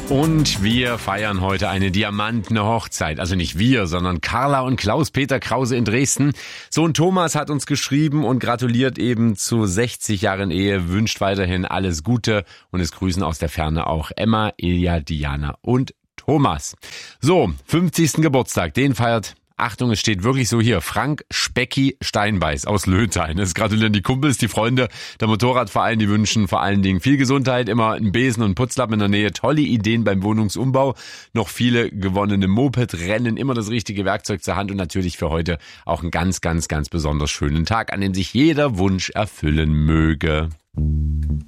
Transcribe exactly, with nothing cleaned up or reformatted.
Und wir feiern heute eine diamantene Hochzeit. Also nicht wir, sondern Carla und Klaus-Peter Krause in Dresden. Sohn Thomas hat uns geschrieben und gratuliert eben zu sechzig Jahren Ehe, wünscht weiterhin alles Gute und es grüßen aus der Ferne auch Emma, Ilja, Diana und Thomas. So, fünfzigsten Geburtstag, den feiert... Achtung, es steht wirklich so hier, Frank Specki Steinbeiß aus Löthain. Es gratulieren die Kumpels, die Freunde, der Motorradverein, die wünschen vor allen Dingen viel Gesundheit, immer einen Besen und Putzlappen in der Nähe, tolle Ideen beim Wohnungsumbau, noch viele gewonnene Moped-Rennen, immer das richtige Werkzeug zur Hand und natürlich für heute auch einen ganz, ganz, ganz besonders schönen Tag, an dem sich jeder Wunsch erfüllen möge.